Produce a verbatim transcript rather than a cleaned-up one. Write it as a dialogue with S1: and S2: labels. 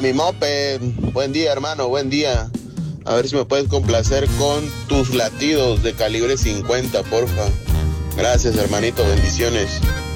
S1: mi moped. Buen día, hermano, buen día. A ver si me puedes complacer con tus latidos de calibre cincuenta, porfa. Gracias, hermanito, bendiciones.